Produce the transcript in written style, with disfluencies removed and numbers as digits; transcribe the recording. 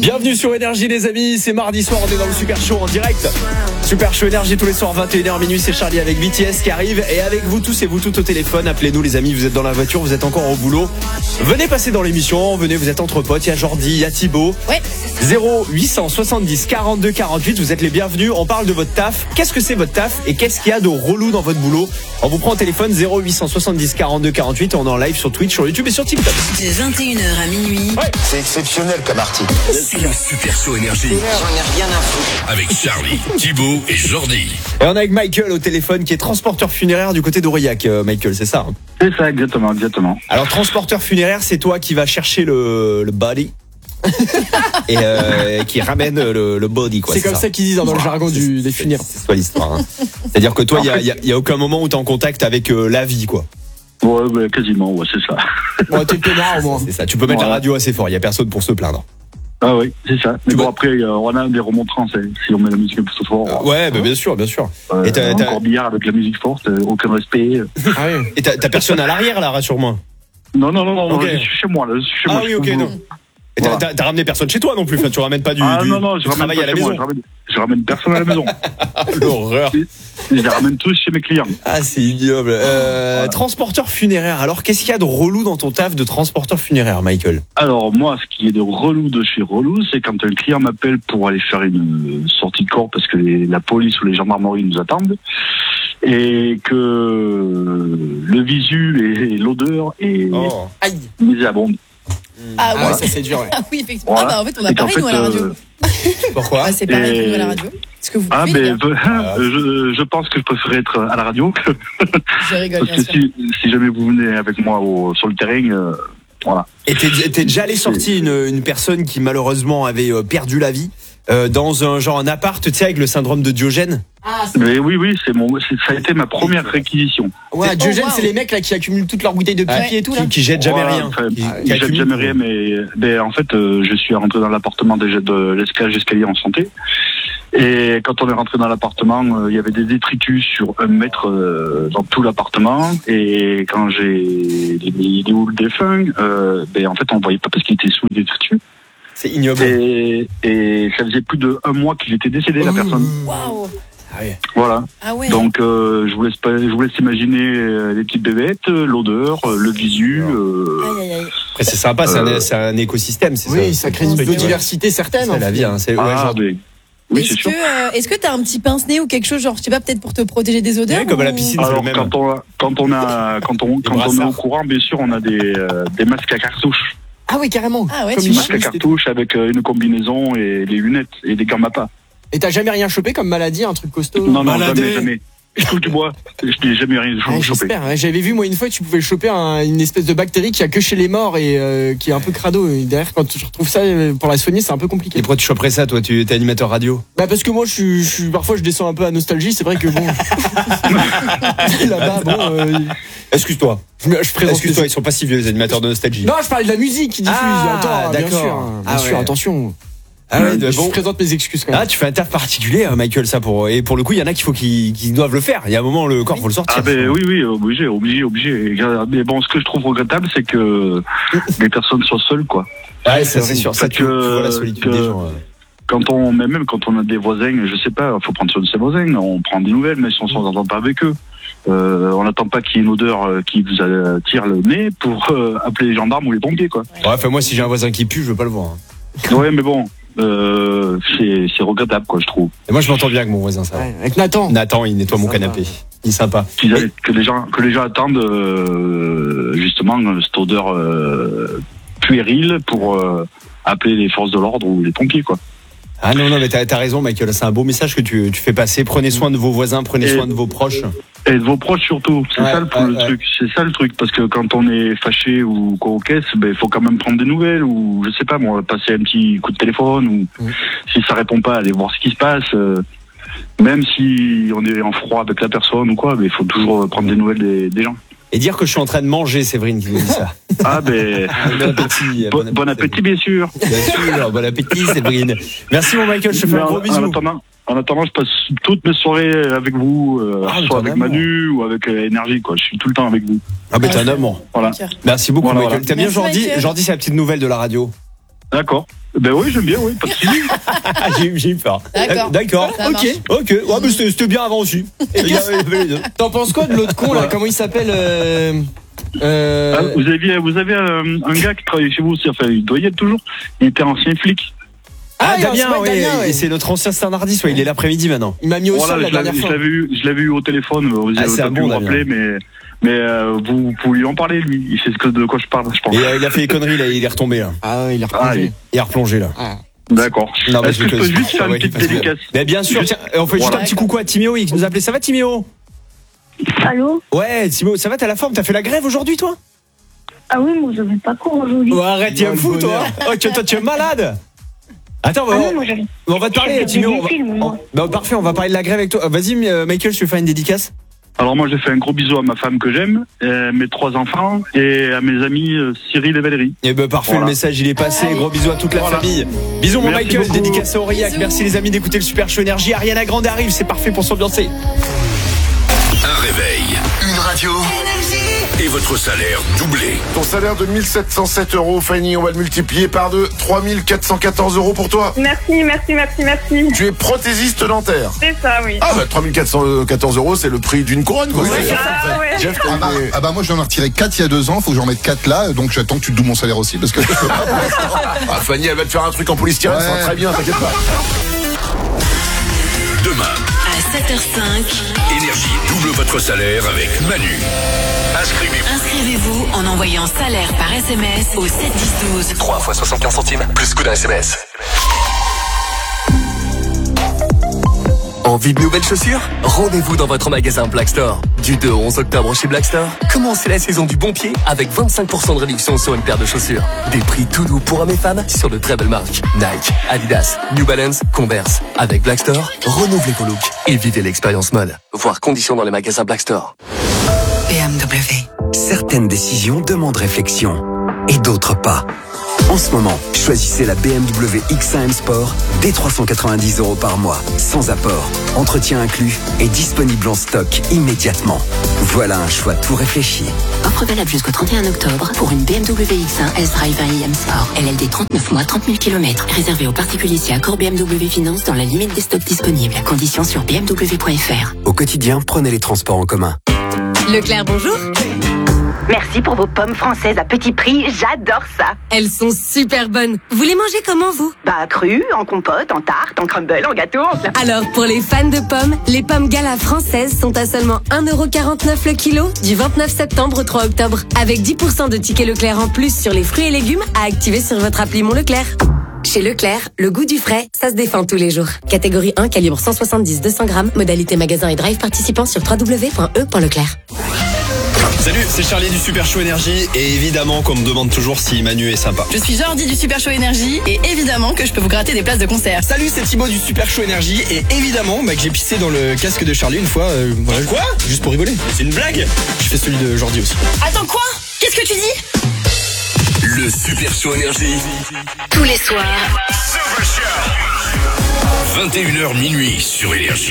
Bienvenue sur Énergie les amis, c'est mardi soir, on est dans le Super Show en direct. Super Show Énergie tous les soirs 21h minuit, c'est Charlie avec BTS qui arrive et avec vous tous et vous toutes au téléphone. Appelez-nous les amis, vous êtes dans la voiture, vous êtes encore au boulot. Venez passer dans l'émission, venez, vous êtes entre potes, il y a Jordi, il y a Thibaut. Ouais. 0870 42 48, vous êtes les bienvenus, on parle de votre taf. Qu'est-ce que c'est votre taf et qu'est-ce qu'il y a de relou dans votre boulot? On vous prend au téléphone 0870 42 48 et on est en live sur Twitch, sur YouTube et sur TikTok. De 21h à minuit. Ouais. C'est exceptionnel comme article. C'est le Super Show Énergie. J'en ai rien à foutre. Avec Charlie, Thibaut et Jordi. Et on est avec Michael au téléphone qui est transporteur funéraire du côté d'Aurillac. Michael, c'est ça? C'est ça, exactement. Alors transporteur funéraire, c'est toi qui vas chercher le body et qui ramène le body quoi. C'est comme ça qu'ils disent dans le jargon des funéraires. C'est toi l'histoire. Hein. C'est-à-dire que toi, il y a aucun moment où t'es en contact avec la vie quoi. Ouais, quasiment, ouais, c'est ça. Bon, t'es peinard au moins. C'est ça. Tu peux mettre la radio assez fort. Il y a personne pour se plaindre. Ah oui, c'est ça. Mais Tu bon, vois- après, on a des remontrances. Si on met la musique un peu trop fort. Ouais, bah, bien sûr, bien sûr. Et t'as Encore billard avec la musique forte, aucun respect. Ah oui. et t'as personne à l'arrière là, rassure-moi. Non, Ok. je suis chez moi, là. Je suis chez moi. Ah oui, ok, non. Et t'as ramené personne chez toi non plus. Enfin, tu ramènes pas du Je ramène travail pas à la chez moi, maison. je ramène personne à la maison. L'horreur. Je les ramène tous chez mes clients. Ah, c'est ignoble. Transporteur funéraire. Alors, qu'est-ce qu'il y a de relou dans ton taf de transporteur funéraire, Michael? Alors, moi, ce qui est de relou de chez relou, c'est quand un client m'appelle pour aller faire une sortie de corps parce que la police ou les gendarmeries nous attendent et que le visu et l'odeur est Aïe. misérable. Ah Ah ouais, ouais. ça c'est dur. Ouais. Ah oui, effectivement. Voilà. Ah bah en fait, on a Et qu'en pareil nous à la radio. Pourquoi? Ah, c'est pareil Et- que nous à la radio. Ce que vous Ah, pouvez, les ben, gars. je pense que je préférerais être à la radio. Je rigole, Parce bien que sûr. si jamais vous venez avec moi sur le terrain, voilà. Et t'es déjà allé sortir une personne qui malheureusement avait perdu la vie dans un appart, tu sais, avec le syndrome de Diogène. Ah, Mais oui, ça a été ma première réquisition. Ouais, Diogène, wow. c'est les mecs là qui accumulent toutes leurs bouteilles de pipi et tout là. Qui jette jamais Voilà, rien. enfin, Qui je jette accumule. jamais rien, mais en fait, je suis rentré dans l'appartement de l'escalage d'escalier en santé. Et quand on est rentré dans l'appartement, il y avait des détritus sur 1 mètre dans tout l'appartement. Et quand j'ai mis les houles défunts, en fait, on voyait pas parce qu'il était sous les détritus. C'est ignoble. Et ça faisait plus de 1 mois qu'il était décédé, la personne. waouh. Ah ouais. Voilà. Ah ouais. Donc, je vous laisse imaginer les petites bébêtes, l'odeur, le visu. Aïe, aïe, aïe. Après, c'est sympa, c'est un écosystème, c'est Oui, ça. ça crée une biodiversité certaine. C'est la vie, hein. C'est ouais, genre oui, c'est sûr. Est-ce que t'as un petit pince-nez ou quelque chose, genre, je sais pas, peut-être pour te protéger des odeurs? Ouais, comme à la ou- piscine. C'est Alors, le même. quand on est brassards. au courant, bien sûr, on a des masques à cartouche. Ah oui, carrément. Ah ouais, Comme tu les vois. Masques à chimistes et tout. cartouche avec une combinaison et des lunettes et des gants MAPA. Et t'as jamais rien chopé comme maladie, un truc costaud? Non, Maladé. jamais. Je touche du bois. Je n'ai jamais rien Ouais, chopé. j'espère. Ouais, j'avais vu moi une fois que tu pouvais choper une espèce de bactérie qui a que chez les morts et qui est un peu crado. Et derrière, quand tu retrouves ça pour la soigner, c'est un peu compliqué. Et pourquoi tu choperais ça, toi? Tu es animateur radio? Bah parce que moi, parfois je descends un peu à nostalgie. C'est vrai que bon, là-bas, bon, Excuse-toi. je présente. Excuse-toi, ils sont pas si vieux, les animateurs de nostalgie. Non, je parlais de la musique qui diffuse. Ah, Attends, bien d'accord. sûr, Ah bien sûr, ouais. attention. Ah ouais, Je bon. présente mes excuses quand même. Ah, tu fais un taf particulier, hein, Michael, ça et pour le coup, il y en a qu'ils doivent le faire. Il y a un moment, le corps faut le sortir. Ah ben oui, obligé. Mais bon, ce que je trouve regrettable, c'est que les personnes soient seules, quoi. Ouais, ça c'est sûr. Ça, Parce tu vois la que- solitude des gens. Même quand on a des voisins, je sais pas, faut prendre soin de ses voisins, on prend des nouvelles, mais si on s'entend pas avec eux, on n'attend pas qu'il y ait une odeur qui vous attire le nez pour appeler les gendarmes ou les pompiers, quoi. Ouais, enfin, moi, si j'ai un voisin qui pue, je veux pas le voir. Hein. Ouais, mais bon, c'est regrettable, quoi, je trouve. Et moi, je m'entends bien avec mon voisin, ça va. Ouais, avec Nathan. Nathan, il nettoie mon Sympa. canapé. Il est sympa. Que les gens attendent justement cette odeur puérile pour appeler les forces de l'ordre ou les pompiers, quoi. Ah non, mais t'as raison, Michael. C'est un beau message que tu fais passer. Prenez soin de vos voisins, prenez soin de vos proches. Et de vos proches surtout, c'est Ouais, ça le truc. C'est ça le truc, parce que quand on est fâché ou quoi aux caisses, il faut quand même prendre des nouvelles ou je sais pas moi, passer un petit coup de téléphone ou si ça répond pas, aller voir ce qui se passe. Même si on est en froid avec la personne ou quoi, mais il faut toujours prendre des nouvelles des gens. Et dire que je suis en train de manger, Séverine qui nous dit ça. Ah ben Bon appétit. bon appétit bien sûr. Bien sûr, bon appétit, Séverine. Merci, mon Michael. Je te fais un gros bisou. En attendant, je passe toutes mes soirées avec vous, soit avec amour. Manu ou avec Énergie, quoi. Je suis tout le temps avec vous. Ah, mais t'es un amour. Voilà. Merci beaucoup, Voilà, Michael. voilà. T'aimes bien Merci, Jordi? Michael. Jordi, c'est la petite nouvelle de la radio. D'accord. Ben oui, j'aime bien, oui, pas de soucis. J'ai eu peur. D'accord. Ça Ok. marche. Ok. Ouais, mais c'était bien avant aussi. Il y avait les deux. T'en penses quoi de l'autre con là? Comment il s'appelle Ah, vous avez un gars qui travaille chez vous aussi, enfin, il doit y être toujours. Il était ancien flic. Ah, il y a un Damien, Damien, oui. ouais. Et c'est notre ancien standardiste, ouais. Il est l'après-midi maintenant. Il m'a mis au sol la je dernière fois. l'avais eu au téléphone, vous Ah, avez c'est pas un pu bon me rappeler, mais vous pouvez lui en parler, lui. Il sait de quoi je parle, je pense. Et il a fait des conneries, là. Il est retombé, là. Ah ouais, il est Ah, replongé. Il est replongé, là. Ah. D'accord. Non, mais Est-ce que je peux connais. juste faire Ouais, une petite il est facile. dédicace? Mais bien sûr, tiens, on fait juste un petit coucou à Timéo, qui nous a appelé. Ça va, Timéo? Allô? Ouais, Timéo, ça va, t'as la forme? T'as fait la grève aujourd'hui, toi? Ah oui, moi je vais pas cours aujourd'hui. Oh, arrête, t'es Oh, un le fou, toi. bonheur. Oh, toi, tu es malade. Attends, Ah non, moi j'avais. on va te parler, Je Timéo. fais des films, moi. Bah, parfait, on va parler de la grève avec toi. Vas-y, Michael, je te fais une dédicace. Alors moi, j'ai fait un gros bisou à ma femme que j'aime, mes 3 enfants, et à mes amis Cyril et Valérie. Eh ben parfait, Voilà. le message il est passé. Gros bisous à toute la famille. Bisous mon Merci Michael, beaucoup. dédicacé à Aurillac. Merci les amis d'écouter le Super Show Énergie. Ariana Grande arrive, c'est parfait pour s'ambiancer. Un réveil, une radio et votre salaire doublé. Ton salaire de 1707 €, Fanny, on va le multiplier par 2, 3414 € pour toi. Merci. Tu es prothésiste dentaire. C'est ça, oui. Ah bah 3414 €, c'est le prix d'une couronne quoi. Oui, C'est- c'est Ah ouais. Jeff, Ah bah moi j'en ai retiré 4 il y a 2 ans, faut que j'en mette 4 là, donc j'attends que tu te doubles mon salaire aussi parce que Ah, Fanny, elle va te faire un truc en polystyrène, ça va Ouais. très bien, t'inquiète pas. Demain, À 7h05, Énergie double votre salaire avec Manu. Inscrivez-vous. inscrivez-vous en envoyant salaire par SMS au 71012. 3 fois 75 centimes, plus coup d'un SMS. Envie de nouvelles chaussures? Rendez-vous dans votre magasin Black Store. Du 2 au 11 octobre chez Black Store, commencez la saison du bon pied avec 25% de réduction sur une paire de chaussures. Des prix tout doux pour hommes et femmes sur de très belles marques. Nike, Adidas, New Balance, Converse. Avec Black Store, renouvelez vos looks et vivez l'expérience mode. Voir conditions dans les magasins Black Store. BMW. Certaines décisions demandent réflexion et d'autres pas. En ce moment, choisissez la BMW X1 M Sport dès 390 € par mois, sans apport, entretien inclus et disponible en stock immédiatement. Voilà un choix tout réfléchi. Offre valable jusqu'au 31 octobre pour une BMW X1 S-Drive 1 IM Sport. LLD 39 mois, 30 000 km. Réservé aux particuliers si accord BMW Finance dans la limite des stocks disponibles. Conditions sur bmw.fr. Au quotidien, prenez les transports en commun. Leclerc, bonjour. Merci pour vos pommes françaises à petit prix, j'adore ça. Elles sont super bonnes. Vous les mangez comment, vous? Bah crues, en compote, en tarte, en crumble, en gâteau, en plat. Alors, pour les fans de pommes, les pommes Gala françaises sont à seulement 1,49 € le kilo du 29 septembre au 3 octobre. Avec 10% de tickets Leclerc en plus sur les fruits et légumes à activer sur votre appli Mon Leclerc. Chez Leclerc, le goût du frais, ça se défend tous les jours. Catégorie 1, calibre 170-200 grammes. Modalité magasin et drive participant sur www.e.leclerc. Salut, c'est Charlie du Super Show Énergie. Et évidemment qu'on me demande toujours si Manu est sympa. Je suis Jordi du Super Show Énergie et évidemment que je peux vous gratter des places de concert. Salut, c'est Thibaut du Super Show Énergie et évidemment que j'ai pissé dans le casque de Charlie une fois. Voilà, Quoi? juste pour rigoler. C'est une blague? Je fais celui de Jordi aussi. Attends quoi? Qu'est-ce que tu dis? Le Super Show Énergie. Tous les soirs, 21h minuit sur Énergie.